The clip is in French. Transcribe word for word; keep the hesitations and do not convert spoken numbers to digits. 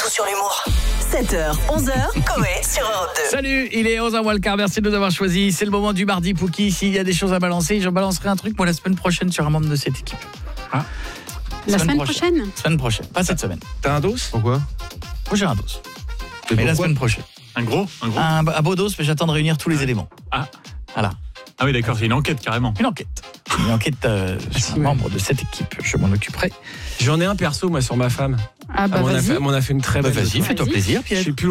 tout sur l'humour. sept heures, onze heures, Coé sur Europe deux. Salut, il est onze heures moins le quart, merci de nous avoir choisis. C'est le moment du mardi Pouki. S'il y a des choses à balancer, je balancerai un truc moi la semaine prochaine sur un membre de cette équipe. Ah. La semaine, semaine prochaine, prochaine Semaine prochaine, pas cette semaine. T'as un dos? Pourquoi? Moi j'ai un dos. Mais pourquoi? La semaine prochaine. Un gros, un gros. Un, un beau dos, mais j'attends de réunir tous les éléments. Ah. Voilà. Ah oui, d'accord, c'est une enquête carrément. Une enquête. Une enquête euh, sur un membre de cette équipe. Je m'en occuperai. J'en ai un perso, moi, sur ma femme. Ah bah ah, on, a vas-y. fait, on a fait une très Bah belle. vas-y, fais-toi Vas-y. plaisir, Je Pierre. sais plus